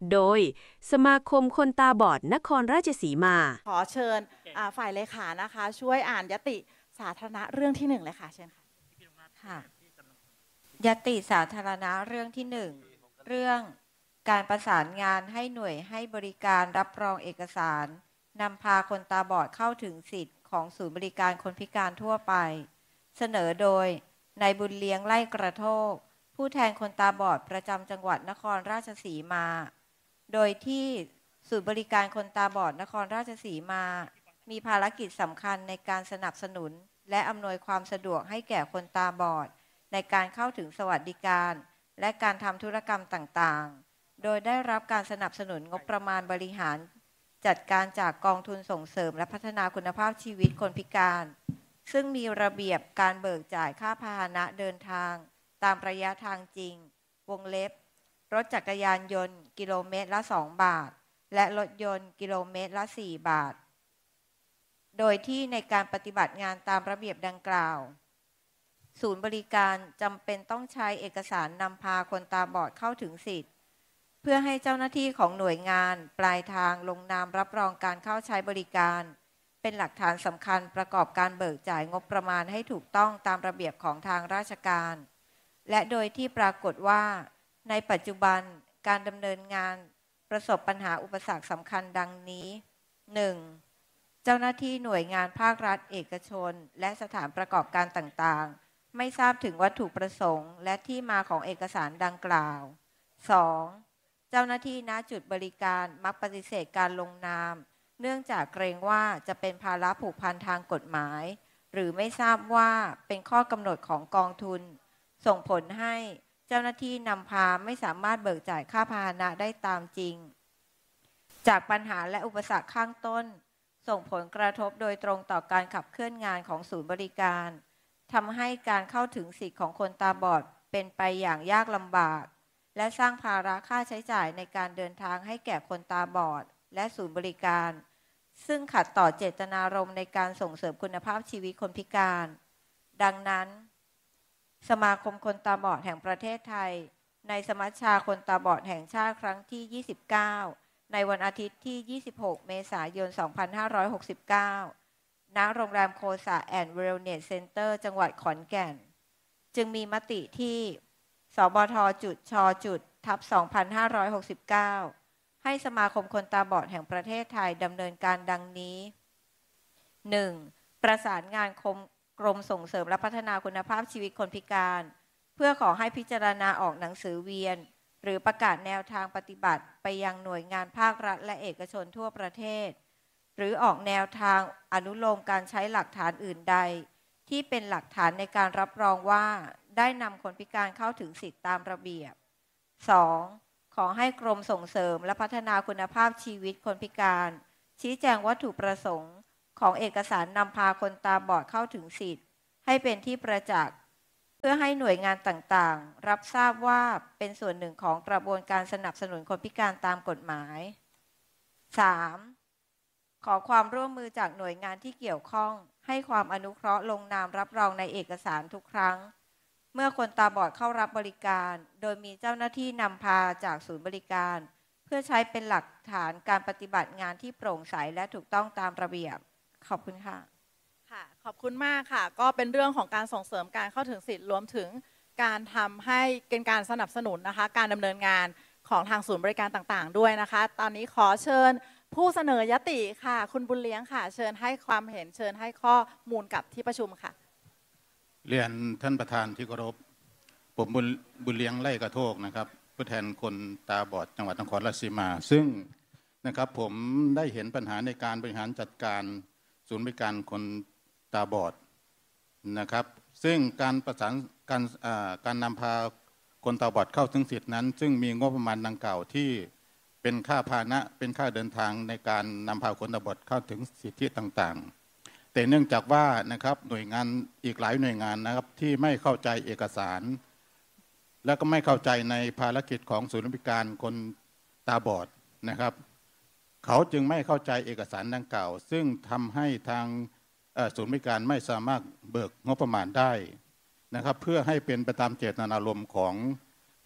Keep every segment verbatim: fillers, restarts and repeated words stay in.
โดยสมาคมคนตาบอดนครราชสีมาขอเชิญฝ่ายเลขานะคะช่วยอ่านยติสาธารณะเรื่องที่หนึ่งเลยค่ะเชิญค่ะค่ะยติสาธารณะเรื่องที่หนึ่งเรื่องการประสานงานให้หน่วยให้บริการรับรองเอกสารนำพาคนตาบอดเข้าถึงสิทธิ์ของศูนย์บริการคนพิการทั่วไปเสนอโดยนายบุญเลี้ยงไล่กระโทกผู้แทนคนตาบอดประจำจังหวัดนครราชสีมาโดยที่ศูนย์บริการคนตาบอดนครราชสีมามีภารกิจสำคัญในการสนับสนุนและอำนวยความสะดวกให้แก่คนตาบอดในการเข้าถึงสวัสดิการและการทำธุรกรรมต่างๆโดยได้รับการสนับสนุนงบประมาณบริหารจัดการจากกองทุนส่งเสริมและพัฒนาคุณภาพชีวิตคนพิการซึ่งมีระเบียบการเบิกจ่ายค่าพาหนะเดินทางตามระยะทางจริงวงเล็บรถจักรยานยนต์กิโลเมตรละสองบาทและรถยนต์กิโลเมตรละสี่บาทโดยที่ในการปฏิบัติงานตามระเบียบดังกล่าวศูนย์บริการจำเป็นต้องใช้เอกสารนำพาคนตาบอดเข้าถึงสิทธิ์เพื่อให้เจ้าหน้าที่ของหน่วยงานปลายทางลงนามรับรองการเข้าใช้บริการเป็นหลักฐานสำคัญประกอบการเบิกจ่ายงบประมาณให้ถูกต้องตามระเบียบของทางราชการและโดยที่ปรากฏว่าในปัจจุบันการดำเนินงานประสบปัญหาอุปสรรคสำคัญดังนี้ หนึ่ง เจ้าหน้าที่หน่วยงานภาครัฐเอกชนและสถานประกอบการต่างๆไม่ทราบถึงวัตถุประสงค์และที่มาของเอกสารดังกล่าว สอง เจ้าหน้าที่ณจุดบริการมักปฏิเสธการลงนามเนื่องจากเกรงว่าจะเป็นภาระผูกพันทางกฎหมายหรือไม่ทราบว่าเป็นข้อกำหนดของกองทุนส่งผลให้เจ้าหน้าที่นำพาไม่สามารถเบิกจ่ายค่าพาหนะได้ตามจริงจากปัญหาและอุปสรรคข้างต้นส่งผลกระทบโดยตรงต่อการขับเคลื่อนงานของศูนย์บริการทำให้การเข้าถึงสิทธิของคนตาบอดเป็นไปอย่างยากลำบากและสร้างภาระค่าใช้จ่ายในการเดินทางให้แก่คนตาบอดและศูนย์บริการซึ่งขัดต่อเจตนารมณ์ในการส่งเสริมคุณภาพชีวิตคนพิการดังนั้นสมาคมคนตาบอดแห่งประเทศไทยในสมัชชาคนตาบอดแห่งชาติครั้งที่ยี่สิบเก้าในวันอาทิตย์ที่ยี่สิบหกเมษายนสองพันห้าร้อยหกสิบเก้าณโรงแรมโคสาแอนด์เวลเนสเซ็นเตอร์จังหวัดขอนแก่นจึงมีมติที่สบทจุดชจุดทับสองพันห้าร้อยหกสิบเก้าให้สมาคมคนตาบอดแห่งประเทศไทยดำเนินการดังนี้ หนึ่ง ประสานงานคมกรมส่งเสริมและพัฒนาคุณภาพชีวิตคนพิการเพื่อขอให้พิจารณาออกหนังสือเวียนหรือประกาศแนวทางปฏิบัติไปยังหน่วยงานภาครัฐและเอกชนทั่วประเทศหรือออกแนวทางอนุโลมการใช้หลักฐานอื่นใดที่เป็นหลักฐานในการรับรองว่าได้นำคนพิการเข้าถึงสิทธิตามระเบียบ สอง ขอให้กรมส่งเสริมและพัฒนาคุณภาพชีวิตคนพิการชี้แจงวัตถุประสงค์ของเอกสารนำพาคนตาบอดเข้าถึงสิทธิ์ให้เป็นที่ประจักษ์เพื่อให้หน่วยงานต่างๆรับทราบว่าเป็นส่วนหนึ่งของกระบวนการสนับสนุนคนพิการตามกฎหมาย สาม ขอความร่วมมือจากหน่วยงานที่เกี่ยวข้องให้ความอนุเคราะห์ลงนามรับรองในเอกสารทุกครั้งเมื่อคนตาบอดเข้ารับบริการโดยมีเจ้าหน้าที่นำพาจากศูนย์บริการเพื่อใช้เป็นหลักฐานการปฏิบัติงานที่โปร่งใสและถูกต้องตามระเบียบขอบคุณค่ะค่ะขอบคุณมากค่ะก็เป็นเรื่องของการส่งเสริมการเข้าถึงสิทธิ์รวมถึงการทำให้เป็นการสนับสนุนนะคะการดำเนินงานของทางศูนย์บริการต่างๆด้วยนะคะตอนนี้ขอเชิญผู้เสนอยติค่ะคุณบุญเลี้ยงค่ะเชิญให้ความเห็นเชิญให้ข้อมูลกับที่ประชุมค่ะเรียนท่านประธานที่เคารพผมบุญบุญเลี้ยงไล่กระโทกนะครับผู้แทนคนตาบอดจังหวัดนครราชสีมาซึ่งนะครับผมได้เห็นปัญหาในการบริหารจัดการศูนย์บริการคนตาบอดนะครับซึ่งการประสานการการนำพาคนตาบอดเข้าถึงสิทธินั้นซึ่งมีงบประมาณดังกล่าวที่เป็นค่าพาหนะเป็นค่าเดินทางในการนำพาคนตาบอดเข้าถึงสิทธิต่างๆแต่เนื่องจากว่านะครับหน่วยงานอีกหลายหน่วยงานนะครับที่ไม่เข้าใจเอกสารและก็ไม่เข้าใจในภารกิจของศูนย์บริการคนตาบอดนะครับเขาจึงไม่เข้าใจเอกสารดังกล่าวซึ่งทำให้ทางศูนย์บริการไม่สามารถเบิกงบประมาณได้นะครับเพื่อให้เป็นไปตามเจตนารมณ์ของ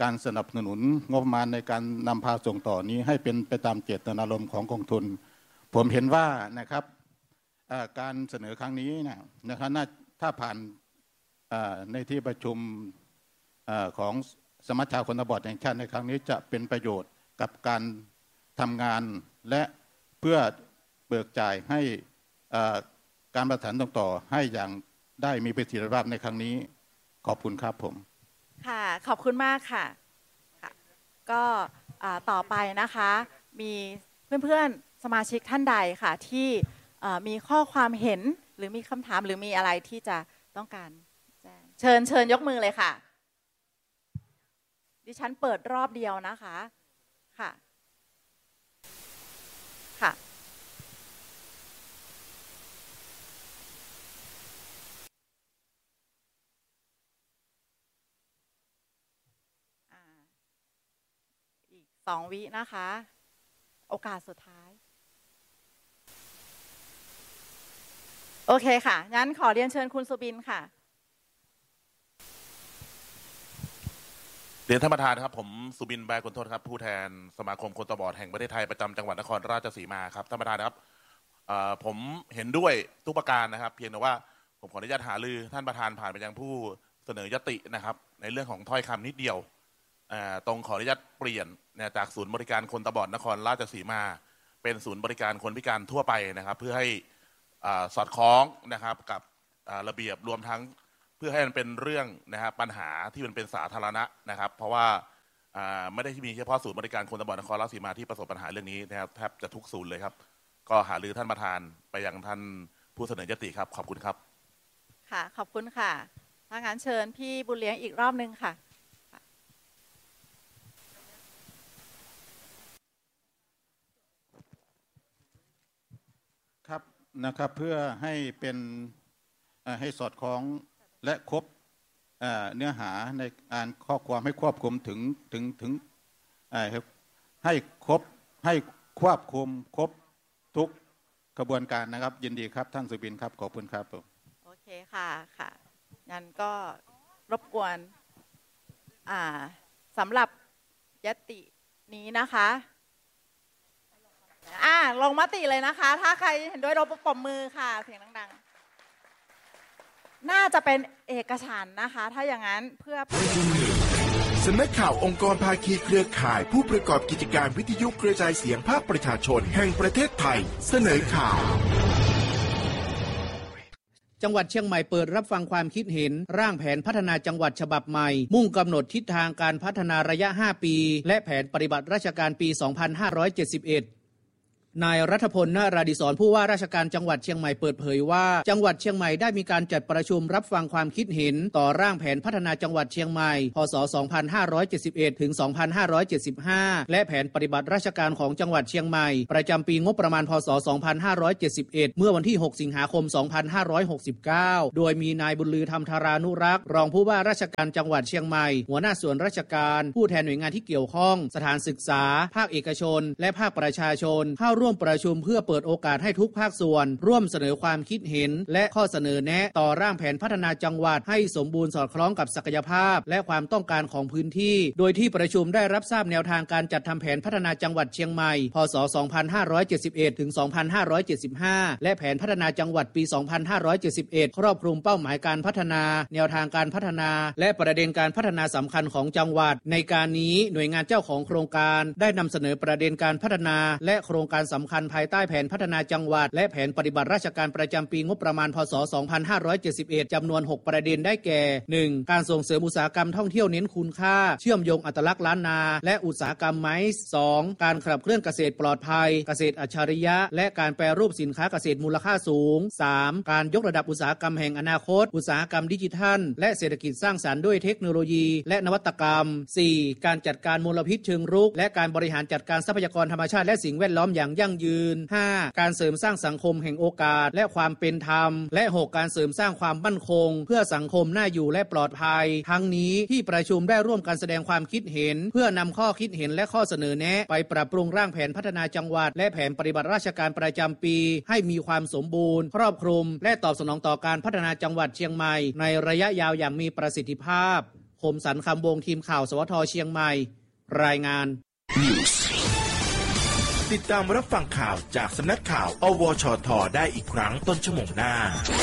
การสนับสนุนงบประมาณในการนำพาส่งต่อนี้ให้เป็นไปตามเจตนารมณ์ของกองทุนผมเห็นว่านะครับการเสนอครั้งนี้นะครับถ้าผ่านในที่ประชุมของสมัชชาคนตาบอดแห่งชาติในครั้งนี้จะเป็นประโยชน์กับการทำงานและเพื่อเบิกจ่ายให้การประสานต่อให้อย่างได้มีประสิทธิภาพในครั้งนี้ขอบคุณครับผมค่ะขอบคุณมากค่ะก็ต่อไปนะคะมีเพื่อนๆสมาชิกท่านใดค่ะที่มีข้อความเห็นหรือมีคำถามหรือมีอะไรที่จะต้องการแจ้งเชิญเชิญยกมือเลยค่ะดิฉันเปิดรอบเดียวนะคะค่ะค่ะอีกสองวินะคะโอกาสสุดท้ายโอเคค่ะงั้นขอเรียนเชิญคุณสุบินค่ะเรียนท่านประธานครับผมสุบินแบกุลทศครับผู้แทนสมาคมคนตาบอดแห่งประเทศไทยประจำจังหวัดนครราชสีมาครับท่านประธานครับผมเห็นด้วยทุกประการนะครับเพียงแต่ว่าผมขออนุญาตหารือท่านประธานผ่านไปยังผู้เสนอยตินะครับในเรื่องของถ้อยคำนิดเดียวตรงขออนุญาตเปลี่ยนจากศูนย์บริการคนตาบอดนครราชสีมาเป็นศูนย์บริการคนพิการทั่วไปนะครับเพื่อให้สอดคล้องนะครับกับระเบียบรวมทั้งเพื่อให้มันเป็นเรื่องนะครับปัญหาที่มันเป็นสาธารณะนะครับเพราะว่าไม่ได้มีเฉพาะศูนย์บริการคนตาบอดนครราชสีมาที่ประสบปัญหาเรื่องนี้นะครับแทบจะทุกศูนย์เลยครับก็หารือท่านประธานไปยังท่านผู้เสนอยติครับขอบคุณครับค่ะขอบคุณค่ะถ้างั้นเชิญพี่บุญเลี้ยงอีกรอบนึงค่ะครับนะครับเพื่อให้เป็นให้สอดคล้องและครบเนื้อหาในการข้อความให้ควบคุมถึงถึงถึงให้ครบให้ควบคุมครบทุกกระบวนการนะครับยินดีครับท่านสุบินครับขอบคุณครับโอเคค่ะค่ะงั้นก็รบกวนสำหรับยตินี้นะคะอ่าลงมติเลยนะคะถ้าใครเห็นด้วยรบปรบมือค่ะเสียงดังๆน่าจะเป็นเอกฉันท์นะคะถ้าอย่างนั้นเพื่อสำนักข่าวองค์กรภาคีเครือข่ายผู้ประกอบกิจการวิทยุกระจายเสียงภาคประชาชนแห่งประเทศไทยเสนอข่าวจังหวัดเชียงใหม่เปิดรับฟังความคิดเห็นร่างแผนพัฒนาจังหวัดฉบับใหม่มุ่งกำหนดทิศทางการพัฒนาระยะห้าปีและแผนปฏิบัติราชการปีสองพันห้าร้อยเจ็ดสิบเอ็ดนายรัฐพล นาราดิศรผู้ว่าราชการจังหวัดเชียงใหม่เปิดเผยว่าจังหวัดเชียงใหม่ได้มีการจัดประชุมรับฟังความคิดเห็นต่อร่างแผนพัฒนาจังหวัดเชียงใหม่พ.ศ. สองพันห้าร้อยเจ็ดสิบเอ็ด ถึง สองพันห้าร้อยเจ็ดสิบห้า และแผนปฏิบัติราชการของจังหวัดเชียงใหม่ประจำปีงบประมาณพ.ศ. สองพันห้าร้อยเจ็ดสิบเอ็ด เมื่อวันที่หกสิงหาคมสองพันห้าร้อยหกสิบเก้าโดยมีนายบุญลือธรรมธารานุรักษ์รองผู้ว่าราชการจังหวัดเชียงใหม่หัวหน้าส่วนราชการผู้แทนหน่วยงานที่เกี่ยวข้องสถานศึกษาภาคเอกชนและภาคประชาชนเข้าร่วมประชุมเพื่อเปิดโอกาสให้ทุกภาคส่วนร่วมเสนอความคิดเห็นและข้อเสนอแนะต่อร่างแผนพัฒนาจังหวัดให้สมบูรณ์สอดคล้องกับศักยภาพและความต้องการของพื้นที่โดยที่ประชุมได้รับทราบแนวทางการจัดทำแผนพัฒนาจังหวัดเชียงใหม่พ.ศ. สองพันห้าร้อยเจ็ดสิบเอ็ด ถึง สองพันห้าร้อยเจ็ดสิบห้า และแผนพัฒนาจังหวัดปี สองพันห้าร้อยเจ็ดสิบเอ็ด ครอบคลุมเป้าหมายการพัฒนาแนวทางการพัฒนาและประเด็นการพัฒนาสำคัญของจังหวัดในการนี้หน่วยงานเจ้าของโครงการได้นำเสนอประเด็นการพัฒนาและโครงการสำคัญภายใต้แผนพัฒนาจังหวัดและแผนปฏิบัติราชการประจำปีงบประมาณพ.ศ. สองพันห้าร้อยเจ็ดสิบเอ็ด จำนวนหกประเด็นได้แก่ หนึ่ง การส่งเสริมอุตสาหกรรมท่องเที่ยวเน้นคุณค่าเชื่อมโยงอัตลักษณ์ล้านนาและอุตสาหกรรมไม้ สอง การขับเคลื่อนเกษตรปลอดภัยเกษตรอัจฉริยะและการแปรรูปสินค้าเกษตรมูลค่าสูง สาม การยกระดับอุตสาหกรรมแห่งอนาคตอุตสาหกรรมดิจิทัลและเศรษฐกิจสร้างสรรค์ด้วยเทคโนโลยีและนวัตกรรม สี่ การจัดการมลพิษเชิงรุกและการบริหารจัดการทรัพยากรธรรมชาติและสิ่งแวดล้อมอย่างยั่งยืน ห้า การเสริมสร้างสังคมแห่งโอกาสและความเป็นธรรมและ หก การเสริมสร้างความมั่นคงเพื่อสังคมน่าอยู่และปลอดภัยทั้งนี้ที่ประชุมได้ร่วมกันแสดงความคิดเห็นเพื่อนำข้อคิดเห็นและข้อเสนอแนะไปปรับปรุงร่างแผนพัฒนาจังหวัดและแผนปฏิบัติราชการประจำปีให้มีความสมบูรณ์ครอบคลุมและตอบสนองต่อการพัฒนาจังหวัดเชียงใหม่ในระยะยาวอย่างมีประสิทธิภาพคมสันคำวงทีมข่าวสวทเชียงใหม่รายงาน News ติดตามรับฟังข่าวจากสำนักข่าวอวชทได้อีกครั้งต้นชั่วโมงหน้า